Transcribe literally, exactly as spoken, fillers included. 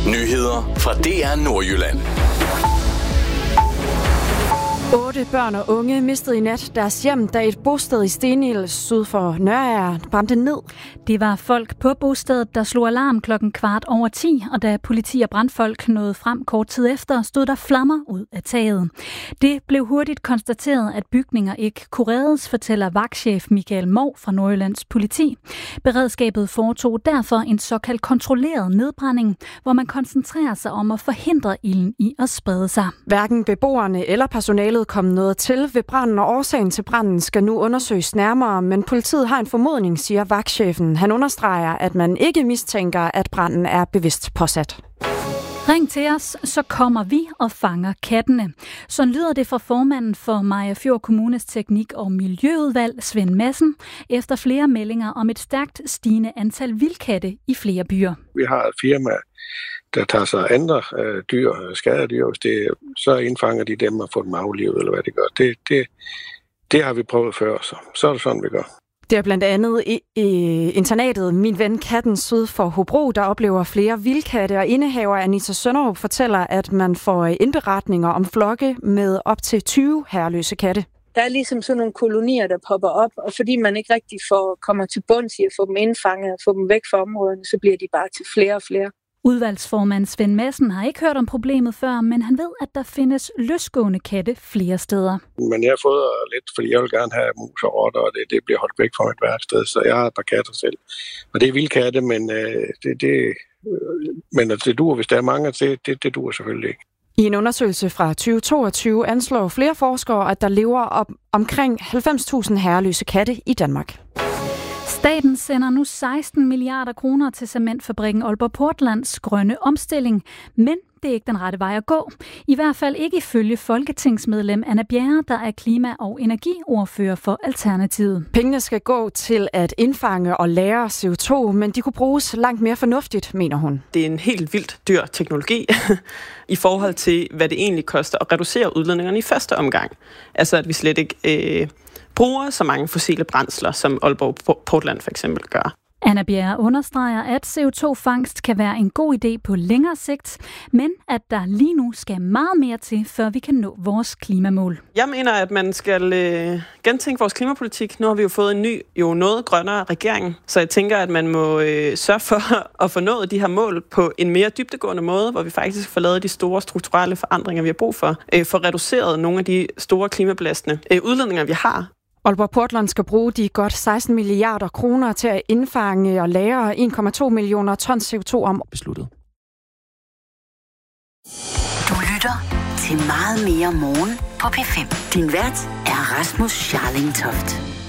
Nyheder fra D R Nordjylland. Otte børn og unge mistede i nat deres hjem, da et bosted i Stenil syd for Nørager brændte ned. Det var folk på bostedet, der slog alarm klokken kvart over ti, og da politi og brandfolk nåede frem kort tid efter, stod der flammer ud af taget. Det blev hurtigt konstateret, at bygninger ikke kunne reddes, fortæller vagtchef Michael Mou fra Nordjyllands politi. Beredskabet foretog derfor en såkaldt kontrolleret nedbrænding, hvor man koncentrerer sig om at forhindre ilden i at sprede sig. Hverken beboerne eller personalet kom noget til ved branden, og årsagen til branden skal nu undersøges nærmere, men politiet har en formodning, siger vagtchefen. Han understreger, at man ikke mistænker, at branden er bevidst påsat. Ring til os, så kommer vi og fanger kattene. Sådan lyder det fra formanden for Mariagerfjord Kommunes teknik- og miljøudvalg, Svend Madsen, efter flere meldinger om et stærkt stigende antal vildkatte i flere byer. Vi har et firma, der tager sig andre øh, dyr, skadedyr, hvis det, så indfanger de dem og får dem aflivet, eller hvad det gør. Det, det, det har vi prøvet før, så, så er det sådan, vi gør. Det er blandt andet i, i internatet Min Ven Katten syd for Hobro, der oplever flere vildkatte, og indehaver Anita Sønderup fortæller, at man får indberetninger om flokke med op til tyve herreløse katte. Der er ligesom sådan nogle kolonier, der popper op, og fordi man ikke rigtig får, kommer til bunds i at få dem indfanget og få dem væk fra områderne, så bliver de bare til flere og flere. Udvalgsformand Svend Madsen har ikke hørt om problemet før, men han ved, at der findes løsgående katte flere steder. Men jeg har fået lidt, fordi jeg vil gerne have mus og rotter, og det, det bliver holdt væk fra mit værksted, så jeg har et par katter selv. Og det er vilde katte, men øh, det, det, øh, men det dur, hvis der er mange, det, det, det dur selvfølgelig ikke. I en undersøgelse fra tyve toogtyve anslår flere forskere, at der lever op omkring halvfems tusind herreløse katte i Danmark. Staten sender nu seksten milliarder kroner til cementfabrikken Aalborg Portlands grønne omstilling, men det er ikke den rette vej at gå. I hvert fald ikke ifølge folketingsmedlem Anna Bjerre, der er klima- og energiordfører for Alternativet. Pengene skal gå til at indfange og lagre C O to, men de kunne bruges langt mere fornuftigt, mener hun. Det er en helt vildt dyr teknologi i forhold til, hvad det egentlig koster at reducere udledningerne i første omgang. Altså at vi slet ikke øh, bruger så mange fossile brændsler, som Aalborg Portland for eksempel gør. Anna Bjerre understreger, at C O to fangst kan være en god idé på længere sigt, men at der lige nu skal meget mere til, før vi kan nå vores klimamål. Jeg mener, at man skal øh, gentænke vores klimapolitik. Nu har vi jo fået en ny, jo noget grønnere regering, så jeg tænker, at man må øh, sørge for at få nået de her mål på en mere dybdegående måde, hvor vi faktisk får lavet de store strukturelle forandringer, vi har brug for, øh, for reduceret nogle af de store klimabelastende øh, udledninger, vi har. Aalborg Portland skal bruge de godt seksten milliarder kroner til at indfange og lagre en komma to millioner ton C O to om besluttet. Du lytter til Meget mere morgen på P fem. Din vært er Rasmus Scharling Toft.